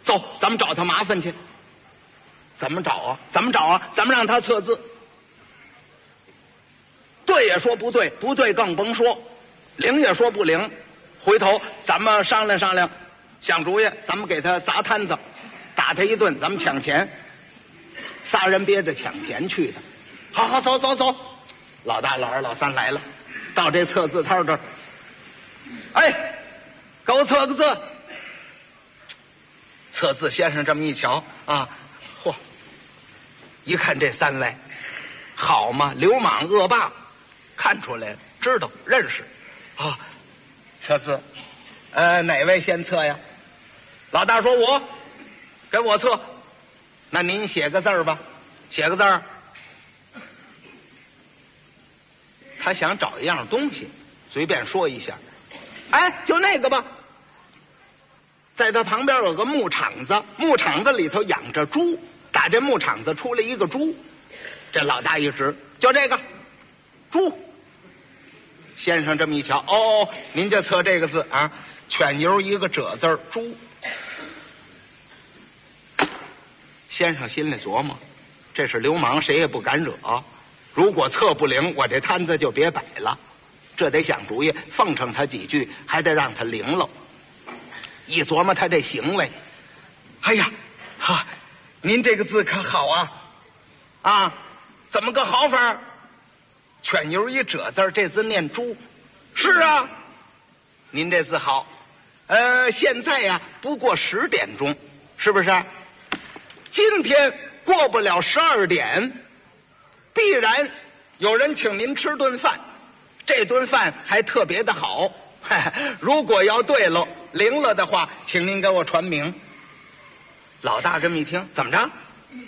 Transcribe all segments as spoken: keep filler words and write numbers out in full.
走，咱们找他麻烦去。怎么找啊？怎么找啊？怎么让他测字？对也说不对，不对更甭说，灵也说不灵。回头咱们商量商量，想主意，咱们给他砸摊子，打他一顿，咱们抢钱。仨人憋着抢钱去的。好好走走走，老大、老二、老三来了，到这测字摊这儿。哎，给我测个字。测字先生这么一瞧啊，嚯！一看这三位，好嘛，流氓恶霸，看出来了，知道认识啊。测字，呃，哪位先测呀？老大说我，给我测。那您写个字儿吧，写个字儿。他想找一样东西，随便说一下。哎，就那个吧。在他旁边有个牧场子，牧场子里头养着猪，打这牧场子出来一个猪。这老大一指，就这个猪。先生这么一瞧，哦，您就测这个字啊，犬由一个褶字儿，猪。先生心里琢磨，这是流氓，谁也不敢惹。如果测不灵，我这摊子就别摆了。这得想主意，奉承他几句，还得让他灵喽。一琢磨他这行为，哎呀，哈，您这个字可好啊！啊，怎么个好法？犬由一褶字，这字念猪。是啊，您这字好。呃，现在呀、啊，不过十点钟，是不是？今天过不了十二点，必然有人请您吃顿饭。这顿饭还特别的好。如果要对了灵了的话，请您给我传名。老大这么一听，怎么着？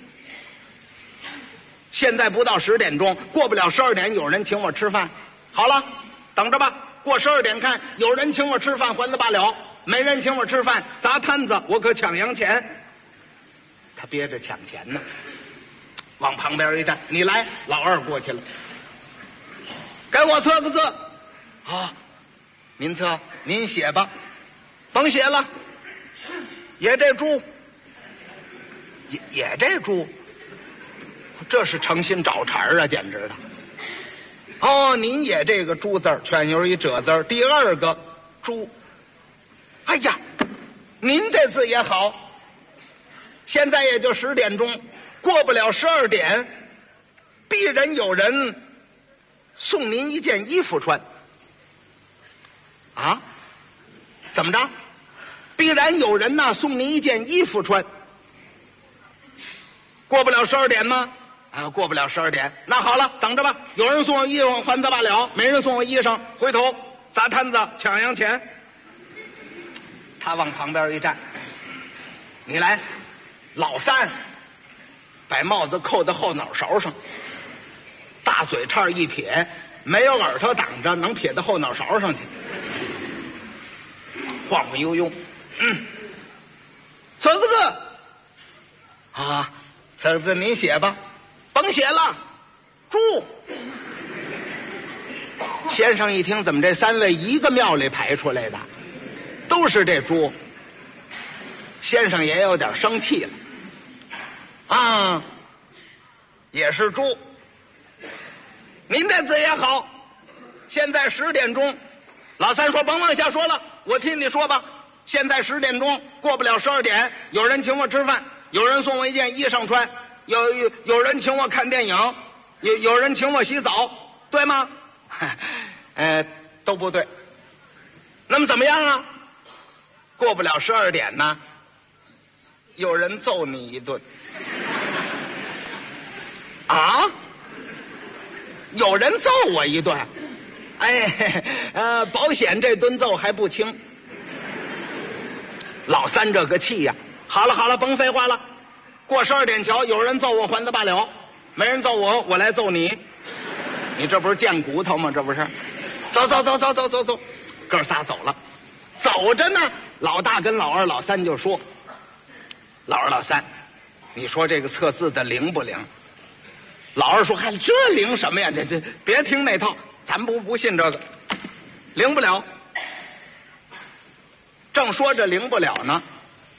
现在不到十点钟，过不了十二点，有人请我吃饭。好了，等着吧，过十二点看，有人请我吃饭还得罢了，没人请我吃饭砸摊子，我可抢洋钱。他憋着抢钱呢，往旁边一站，你来。老二过去了，给我测个字。啊，您测，您写吧，甭写了。也这猪，也也这猪，这是诚心找茬啊，简直的。哦，您也这个猪字儿，犬由一褶字儿，第二个猪。哎呀，您这字也好。现在也就十点钟，过不了十二点，必然有人送您一件衣服穿。啊？怎么着？必然有人呐送您一件衣服穿。过不了十二点吗？啊，过不了十二点。那好了，等着吧。有人送我衣裳还则罢了，没人送我衣裳，回头砸摊子抢洋钱。他往旁边一站，你来。老三把帽子扣在后脑勺上，大嘴叉一撇，没有耳朵挡着，能撇到后脑勺上去，晃晃悠悠。嗯，测个字啊，测个字您写吧，甭写了。猪。先生一听，怎么这三位一个庙里排出来的，都是这猪？先生也有点生气了。啊，也是猪。您这字也好。现在十点钟，老三说甭往下说了，我听你说吧。现在十点钟，过不了十二点，有人请我吃饭，有人送我一件衣裳穿，有有有人请我看电影，有有人请我洗澡，对吗？呃，都不对。那么怎么样啊？过不了十二点呢，有人揍你一顿。啊？有人揍我一顿？哎，呃，保险这顿揍还不轻。老三这个气呀、啊！好了好了，甭废话了。过十二点瞧，有人揍我还得罢了，没人揍我，我来揍你。你这不是贱骨头吗？这不是？走走走走走走走，哥仨走了。走着呢，老大跟老二、老三就说：“老二、老三，你说这个测字的灵不灵？”老二说：“还这灵什么呀？这这别听那套，咱不不信这个，灵不了。”正说着灵不了呢，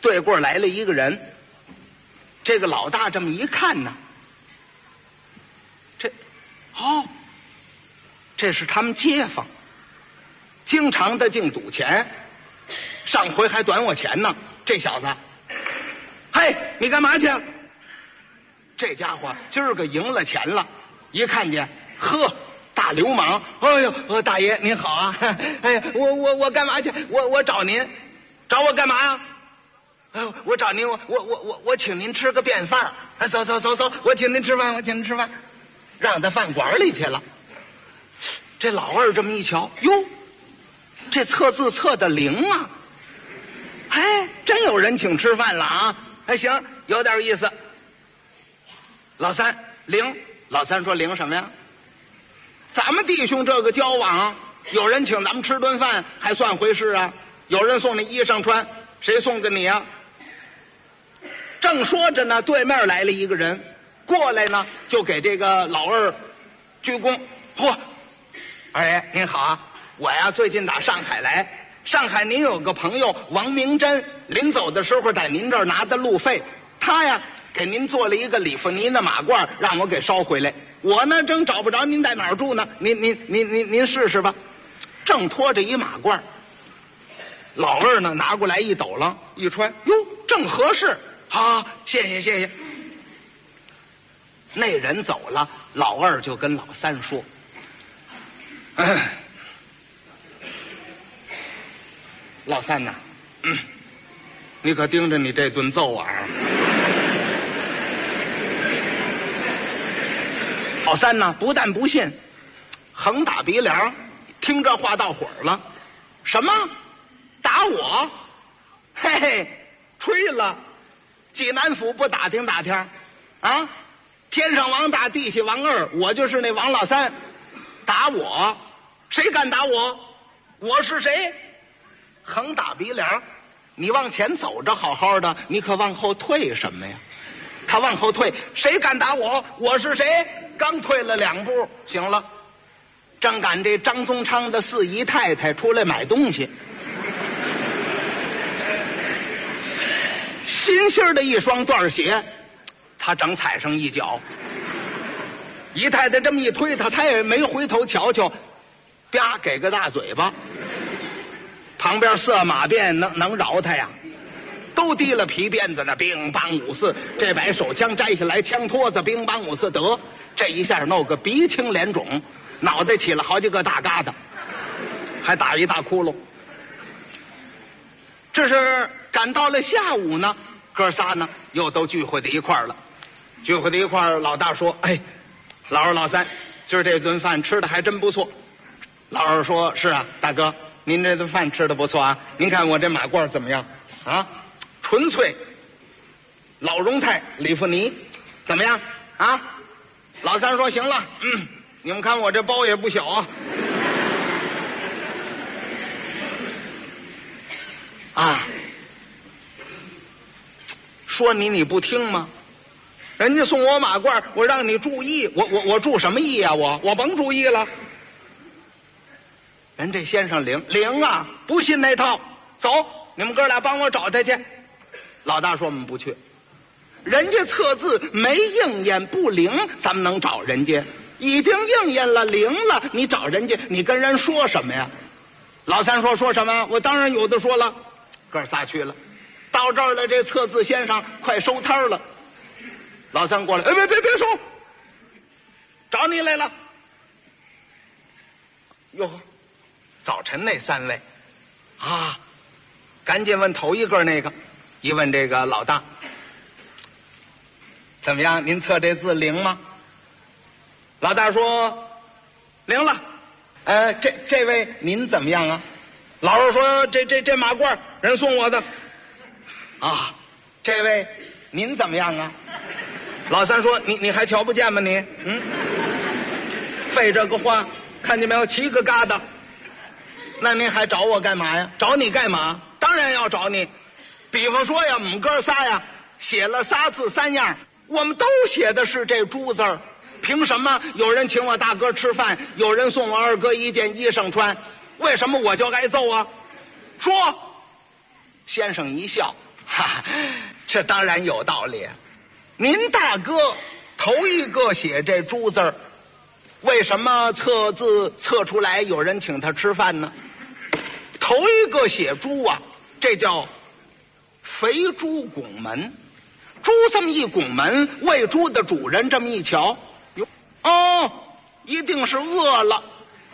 对过来了一个人，这个老大这么一看呢，这哦，这是他们街坊，经常的净赌钱，上回还短我钱呢。这小子，嘿，你干嘛去？这家伙今儿个赢了钱了，一看见，呵，大流氓！哎呦，呃，大爷您好啊！哎呀，我我我干嘛去？我我找您，找我干嘛呀？哎呦，我找您，我我我我我请您吃个便饭。哎，走走走走，我请您吃饭，我请您吃饭，让到饭馆里去了。这老二这么一瞧，哟，这测字测的灵啊！哎，真有人请吃饭了啊！哎，行，有点意思。老三灵，老三说灵什么呀？咱们弟兄这个交往，有人请咱们吃顿饭还算回事啊？有人送你衣裳穿，谁送给你啊？正说着呢，对面来了一个人，过来呢就给这个老二鞠躬。嚯，二爷您好啊，我呀最近打上海来，上海您有个朋友王明珍，临走的时候在您这儿拿的路费，他呀给您做了一个里弗尼的马褂，让我给捎回来。我呢正找不着您在哪儿住呢，您您您您您试试吧。正拖着一马褂，老二呢拿过来一抖楞一穿，哟，正合适。好，谢谢谢谢。那人走了，老二就跟老三说：“嗯，老三呐，嗯，你可盯着你这顿揍啊！”老三呢不但不信，横打鼻梁，听这话到火了。什么？打我？嘿嘿，吹了！济南府不打听打听啊？天上王大，地下王二，我就是那王老三。打我？谁敢打我？我是谁？横打鼻梁，你往前走着好好的，你可往后退什么呀？他往后退，谁敢打我？我是谁？刚退了两步，行了，正赶这张宗昌的四姨太太出来买东西，新新的一双缎鞋，他正踩上一脚。姨太太这么一推他，他也没回头瞧瞧，啪给个大嘴巴。旁边色马鞭能能饶他呀？都提了皮鞭子呢，乒乓五四，这把手枪摘下来，枪托子乒乓五四，得这一下弄个鼻青脸肿，脑袋起了好几个大疙瘩，还打一大窟窿。这是赶到了下午呢，哥仨呢又都聚会在一块儿了。聚会在一块儿，老大说：“哎，老二老三，今儿这顿饭吃的还真不错。”老二说：“是啊，大哥，您这顿饭吃的不错啊。您看我这马褂怎么样啊？纯粹老荣泰里弗尼，怎么样啊？”老三说：“行了，嗯，你们看我这包也不小啊。”啊，说你你不听吗？人家送我马褂，我让你注意，我我我注什么意啊？我我甭注意了。人这先生灵灵啊，不信那套，走，你们哥俩帮我找他去。老大说：“我们不去，人家测字没应验不灵，咱们能找人家？已经应验了灵了，你找人家，你跟人说什么呀？”老三说：“说什么？我当然有的说了。”哥仨去了，到这儿了，这测字先生快收摊了。老三过来：“哎，别别别收，找你来了。”哟，早晨那三位啊，赶紧问头一个那个，一问这个老大：“怎么样？您测这字灵吗？”老大说：“灵了。”呃，这这位您怎么样啊？老二说：“这这这马褂人送我的。”啊，这位您怎么样啊？老三说：“你你还瞧不见吗你？嗯，费这个话，看见没有？七个疙瘩。那您还找我干嘛呀？找你干嘛？当然要找你。比方说呀，我们哥仨呀，写了仨字三样，我们都写的是这朱字儿。凭什么有人请我大哥吃饭，有人送我二哥一件衣裳穿，为什么我就挨揍啊？说。”先生一笑：“ 哈，这当然有道理。您大哥头一个写这猪字儿，为什么测字测出来有人请他吃饭呢？头一个写猪啊，这叫肥猪拱门。猪这么一拱门，喂猪的主人这么一瞧，哟，哦，一定是饿了，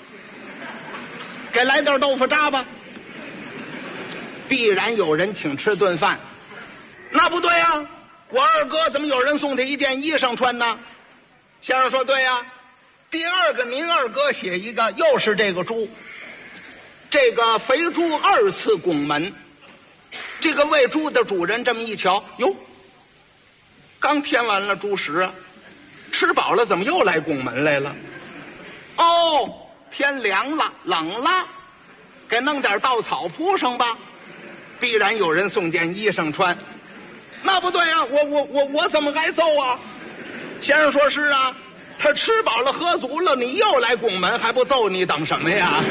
给来点豆腐渣吧。必然有人请吃顿饭。那不对呀、啊，我二哥怎么有人送他一件衣裳穿呢？先生说对呀、啊。第二个，您二哥写一个，又是这个猪，这个肥猪二次拱门。这个喂猪的主人这么一瞧，哟，刚添完了猪食啊，吃饱了怎么又来拱门来了？哦，天凉了，冷了，给弄点稻草铺上吧。必然有人送件衣裳穿。那不对啊，我我我我怎么挨揍啊？先生说是啊，他吃饱了喝足了，你又来拱门，还不揍你，等什么呀？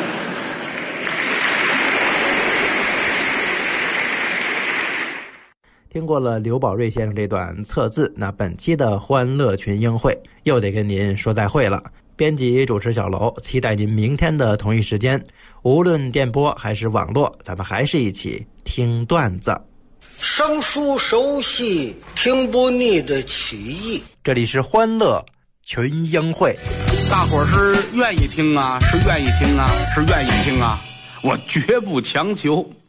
听过了刘宝瑞先生这段测字，那本期的欢乐群英会又得跟您说再会了。编辑主持小楼，期待您明天的同一时间，无论电波还是网络，咱们还是一起听段子， 生疏熟悉，听不腻的曲艺。 这里是欢乐群英会。 大伙儿是愿意听啊，是愿意听啊，是愿意听啊，我绝不强求。